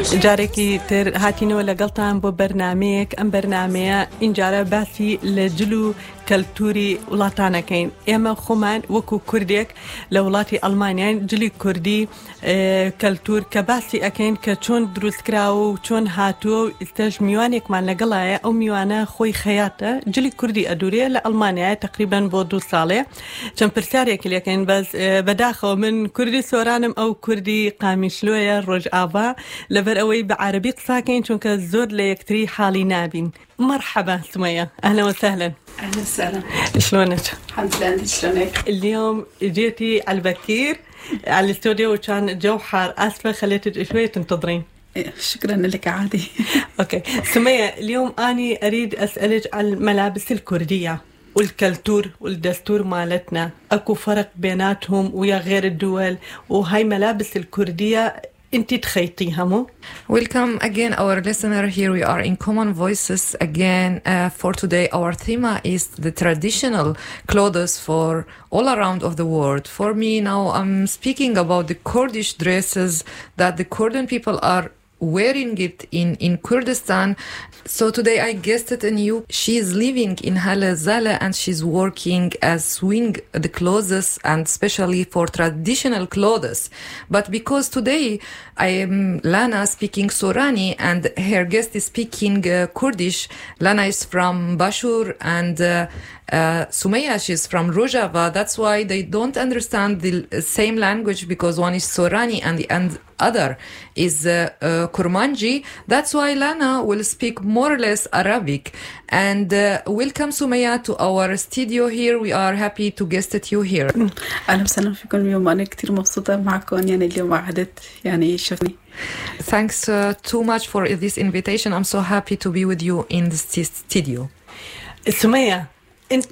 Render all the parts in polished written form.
جارێکی تر هاتینەوە لەگەڵتان بۆ بەرنامەیەک ئەم بەرنامەیە ئینجارە باسی لە جل و کەلتوری وڵاتانەکەین. ئێمە خۆمان وەکو کوردێک لە وڵاتی ئەڵمانیان جلی کوردی کەلتور کە باسی ئەکەین کە چۆن دروستکراوە و چۆن هاتووە و ئێستاش میوانێکمان لەگەڵایە. ئەو میوانە خۆی خەیاتە جلی کوردی ئەدورێ لە ئەڵمانیایە تقریباً بۆ 2 ساڵێ. چەند پرسیارێکی لەکەین بەس بەداخەوە من کوردی سۆرانم ئەو کوردی قامیشلۆیە ڕۆژئاوا لەبەر ئەوەی بە عەربی قساکەین چونکە زۆر لە یەکتری حاڵی نابین. مرحبا سمية، أهلا وسهلا. أهلا وسهلا. شلونك؟ الحمد لله، أنت شلونك؟ اليوم جيتي على البكير على الاستوديو وكان الجو حار، آسفة خليتك شوية تنتظرين. شكرا لك عادي. أوكي سمية، اليوم أنا أريد أسألك عن الملابس الكردية والكلتور والدستور مالتنا، أكو فرق بيناتهم ويا غير الدول، وهاي ملابس الكردية انت تخيطيها مو؟ Welcome again our listener. Here we are in Common Voices again. For today our theme is the traditional clothes for all around of the world. For me now I'm speaking about the Kurdish dresses that the Kurdian people are wearing it in Kurdistan. So today I guested a new. She is living in Halazala and she's working as sewing the clothes and especially for traditional clothes. But because today I am Lana speaking Sorani and her guest is speaking Kurdish. Lana is from Bashur and Sumaya, she's from Rojava. That's why they don't understand the same language because one is Sorani and the other is Kurmanji. That's why Lana will speak more or less Arabic. And welcome Sumaya to our studio here. We are happy to guest you here. أهلا وسهلا فيكم اليوم. أنا كتير مبسوطة معكم يعني اليوم وعدت يعني شفني. Thanks too much for this invitation. I'm so happy to be with you in the studio. سمية، انت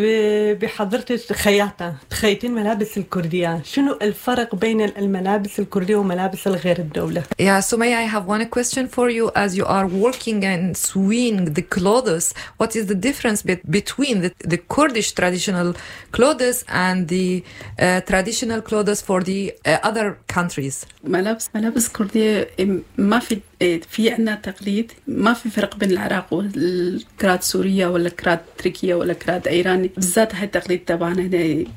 بحضرتك خياطة تخيطين ملابس الكردية، شنو الفرق بين الملابس الكردية وملابس الغير الدولة؟ Yeah, Sumaya, I have one question for you. As you are working and sewing the clothes, what is the difference between the Kurdish traditional clothes and the traditional clothes for the other countries? ملابس كردية ما في عنا تقليد، ما في فرق بين العراق والكرات سوريا ولا كرات تركيا ولا كرات إيراني، بالذات هاي التقليد تبعنا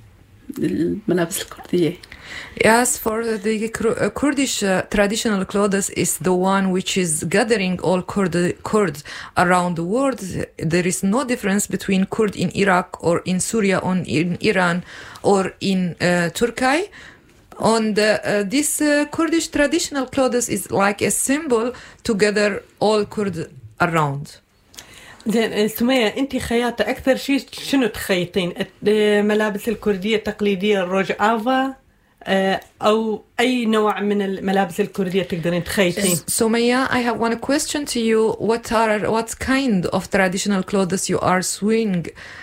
الملابس الكردية. Yes, for the Kurdish traditional clothes is the one which is gathering all Kurds around the world. There is no difference between Kurd in Iraq or in Syria or in Iran or in Turkey. And this Kurdish traditional clothes is like a symbol to gather all Kurds around. زين سمية، انت خياطة اكثر شيء شنو تخيطين؟ ملابس الكردية التقليدية الروجافا او اي نوع من الملابس الكردية تقدرين تخيطين؟ Sumaya, I have one question to you. What kind of traditional clothes you are sewing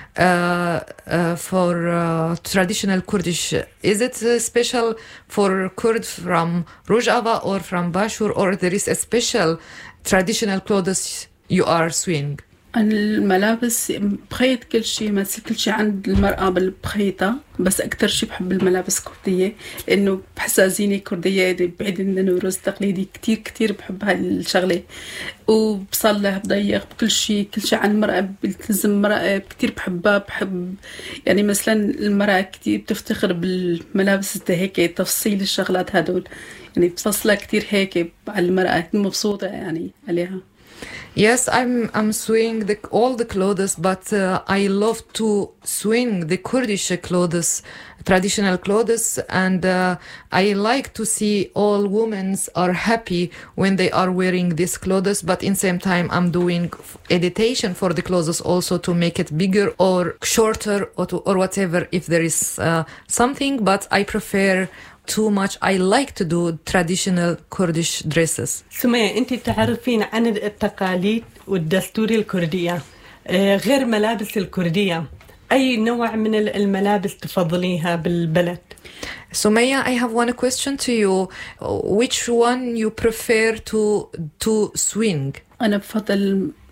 for traditional Kurdish? Is it special for Kurd from Rojava or from Bashur, or there is a special traditional clothes you are sewing? الملابس بخيط كل شيء، مثل كل شيء عند المرأة بخيطة، بس أكتر شيء بحب الملابس الكردية لأنه بحسها زينة كردية بعيد عن الرز التقليدي. كتير بحب هاي الشغلة وبصلح بضيق بكل شيء عن المرأة بلتزم المرأة كتير بحبها. بحب يعني مثلا المرأة كتير بتفتخر بالملابس هيك تفصيل الشغلات هدول، يعني بفصلها كتير هيك على المرأة مبسوطة يعني عليها. Yes, I'm sewing all the clothes, but I love to sewing the Kurdish clothes, traditional clothes, and I like to see all women are happy when they are wearing these clothes. But in same time, I'm doing editation for the clothes also to make it bigger or shorter or whatever if there is something. But I prefer too much. I like to do traditional Kurdish dresses. سمية، انت تعرفين عن التقاليد والدستور الكردية غير ملابس الكردية، اي نوع من الملابس تفضليها بالبلد؟ Sumaya, I have one question to you. Which one you prefer to swing? أنا بفضل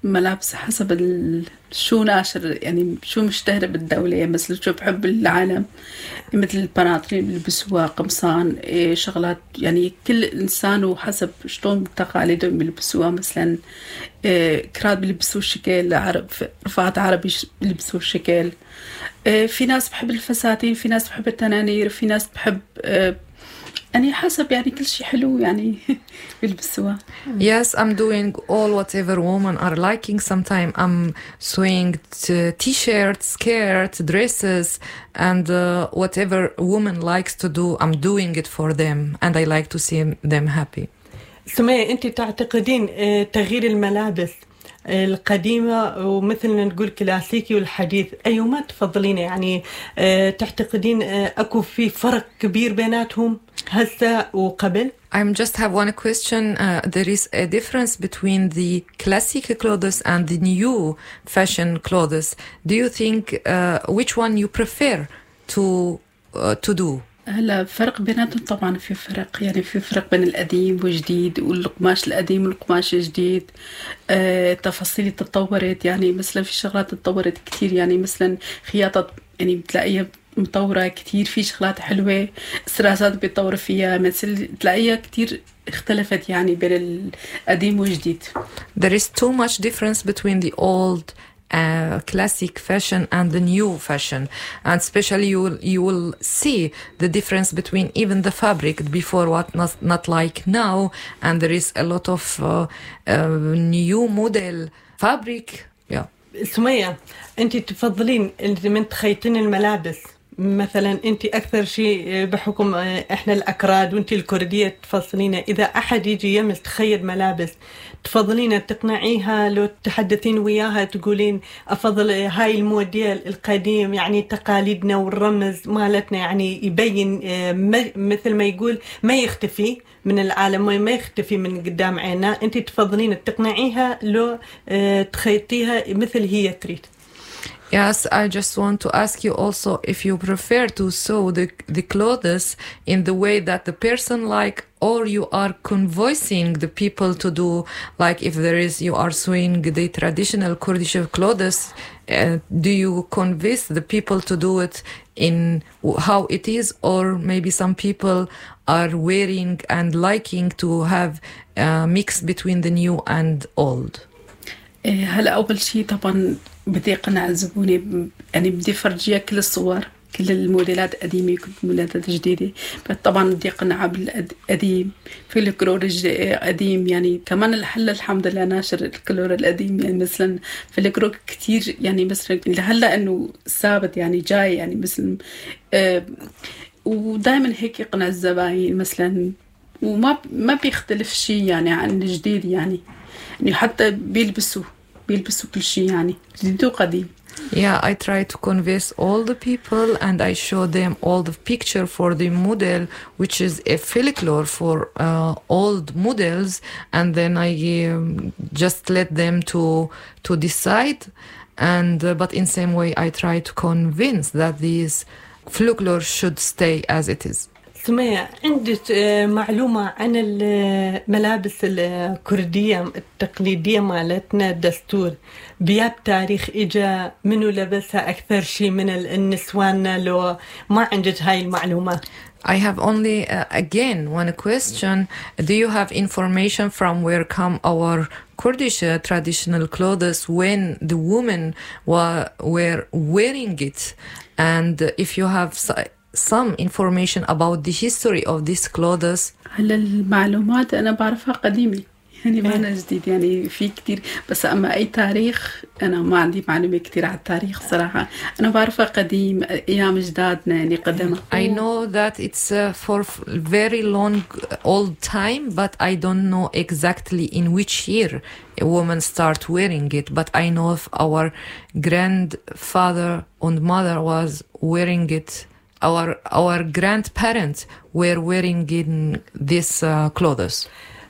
ملابس حسب شو ناشر يعني شو مشتهر بالدولة، يعني مثل شو بحب العالم مثل البناطيل بيلبسوها، قمصان، شغلات يعني كل إنسان وحسب شلون تقاليدهم بيلبسوها. مثلا كراد بيلبسوا الشكل، عرب رفاعات عربي بيلبسوا الشكل. في ناس بحب الفساتين، في ناس بحب التنانير، في ناس بحب يعني حسب يعني كل شيء حلو يعني بيلبسوها. Yes, I'm doing all whatever women are liking. Sometimes I'm sewing t-shirts, skirts, dresses, and whatever woman likes to do, I'm doing it for them, and I like to see them happy. سمية، أنت تعتقدين تغيير الملابس القديمة ومثلنا نقول كلاسيكي والحديث أيهما تفضلين؟ يعني تعتقدين أكو في فرق كبير بيناتهم هسه وقبل؟ I just have one question. There is a difference between the classic clothes and the new fashion clothes. Do you think which one you prefer to do? هلا فرق بيناتهم طبعا، في فرق يعني في فرق بين القديم والجديد، والقماش القديم والقماش الجديد. تفاصيل تطورت، يعني مثلا في شغلات تطورت كتير، يعني مثلا خياطة يعني بتلاقيها مطورة كتير، في شغلات حلوة، السراسات بيتطور فيها، مثل تلاقيها كتير اختلفت يعني بين القديم والجديد. There is too much difference between the old classic fashion and the new fashion, and especially you will see the difference between even the fabric before what not like now, and there is a lot of new model fabric. Yeah. سمية، أنت تفضلين من تخيطين الملابس مثلا، أنت أكثر شيء بحكم إحنا الأكراد وأنت الكردية تفصلين، إذا أحد يجي يمس تخيط ملابس تفضلين تقنعيها لو تحدثين وياها تقولين أفضل هاي الموديل القديم، يعني تقاليدنا والرمز مالتنا يعني يبين مثل ما يقول ما يختفي من العالم، ما يختفي من قدام عيننا. أنت تفضلين تقنعيها لو تخيطيها مثل هي تريد. Yes, I just want to ask you also if you prefer to sew the clothes in the way that the person like, or you are convincing the people to do, like if there is, you are sewing the traditional Kurdish clothes, do you convince the people to do it in how it is, or maybe some people are wearing and liking to have a mix between the new and old? هلا أول شيء طبعا بدي أقنع الزبونة، يعني بدي فرجيها كل الصور، كل الموديلات قديمة كل الموديلات جديدة. طبعا بدي أقنعها بالقديم، في الكلور قديم، يعني كمان الحمد لله ناشر الكلور القديم، يعني مثلا في الكلور كتير يعني مثلا لهلا إنه ثابت يعني جاي يعني مثلا ودائما هيك يقنع الزباين مثلا، وما بيختلف شيء يعني عن الجديد، يعني إنه حتى بيلبسوا كل شيء يعني جديد وقديم. Yeah, I try to convince all the people and I show them all the picture for the model, which is a folklore for old models, and then I just let them to decide. And but in same way, I try to convince that these folklore should stay as it is. سمية، عندك معلومة عن الملابس الكردية التقليدية مالتنا؟ الدستور بياب تاريخ إجا منو لبسها أكثر شيء من النسوان، لو ما عندك هاي المعلومة؟ I have only again one question. Do you have information from where come our Kurdish traditional clothes when the women were wearing it? And if you have some information about the history of these clothes. هلا المعلومات أنا بعرفها قديمة، يعني ما أنا جديد، يعني في كتير، بس أما أي تاريخ أنا ما عندي معلومة كتير على التاريخ صراحة. أنا بعرفها قديم أيام جدادنا يعني قدمها. I know that it's for very long old time, but I don't know exactly in which year a woman start wearing it. But I know if our grandfather and mother was wearing it. Our grandparents were wearing in these clothes.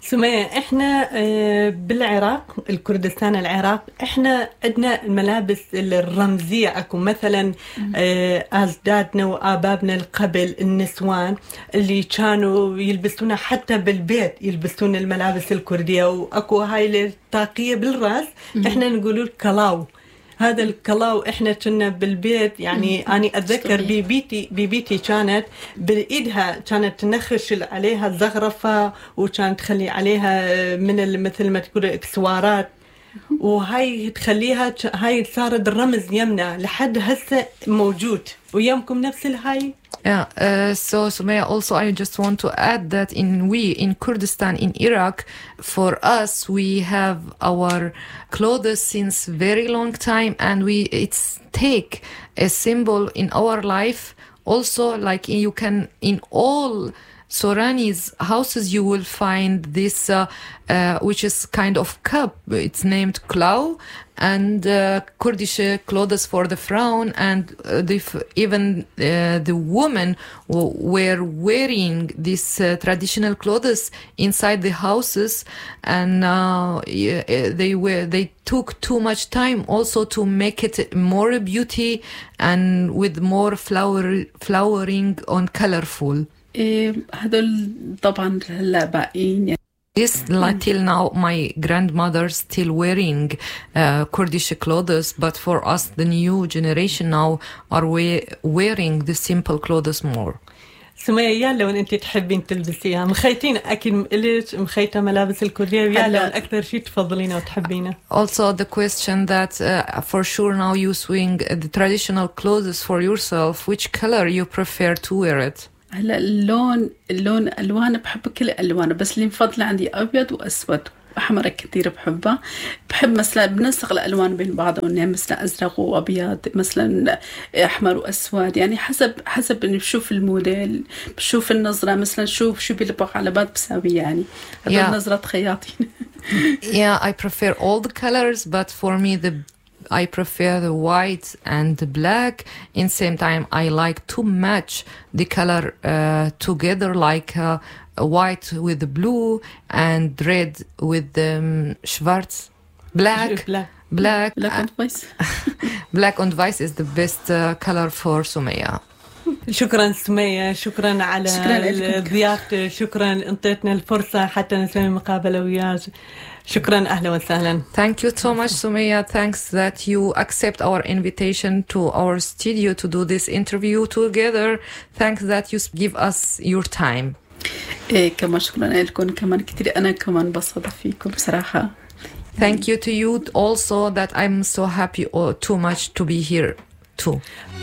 سمية، احنا بالعراق، الكردستان العراق، احنا عندنا الملابس الرمزية. اكو مثلا اجدادنا وابابنا قبل النسوان اللي كانوا يلبسونها حتى بالبيت، يلبسون الملابس الكردية، واكو هاي الطاقية بالراس احنا نقولوا الكلاو. هذا الكلاو احنا كنا بالبيت، يعني أنا أتذكر بيبيتي كانت بإيدها كانت تنخش عليها زغرفة، وكانت تخلي عليها من مثل ما تقول اكسوارات، وهاي تخليها، هاي صارت الرمز يمنا لحد هسه موجود. ويومكم نفس الهاي. Yeah, so Sumaya, also I just want to add that in Kurdistan, in Iraq, for us, we have our clothes since very long time, and it's take a symbol in our life. Also, like you can, in all Sorani's houses, you will find this, which is kind of cup. It's named klau, and Kurdish clothes for the Frauen, and even the women were wearing these traditional clothes inside the houses, and they took too much time also to make it more beauty and with more flowering and colorful. هذول طبعا هلا باقيين. This, till now, my grandmother still wearing Kurdish clothes, but for us, the new generation now are wearing the simple clothes more. سمية، يا لو انت تحبين تلبسيها مخيتين، اكيد ليش مخيته ملابس الكرديه، يا لو اكثر شيء تفضلينه وتحبينه. Also the question that for sure now you swing the traditional clothes for yourself, which color you prefer to wear it? هلا اللون الوان بحب كل الالوان، بس اللي مفضله عندي ابيض واسود. احمر كثير بحبها. بحب مثلا بنسق الالوان بين بعض، انه مثلا ازرق وابيض، مثلا احمر واسود، يعني حسب اني بشوف الموديل، بشوف النظره، مثلا شو بيلبق على بعض بساوي، يعني هذول نظره خياطين. Yeah, I prefer all the colors, but for me I prefer the white and the black. In same time, I like to match the color together, like white with the blue and red with the schwarz, black and white. Black and white is the best color for Sumaya. شكرا سمية، شكرا على ضيافتك، شكرا انطيتنا الفرصة حتى نسوي مقابلة وياك. شكرا، أهلا وسهلا. Thank you so much, Sumaya. Thanks that you accept our invitation to our studio to do this interview together. Thanks that you give us your time. كمان شكرا لكم كمان كتير، أنا كمان بصدق فيكم بصراحة. Thank you to you also that I'm so happy too much to be here too.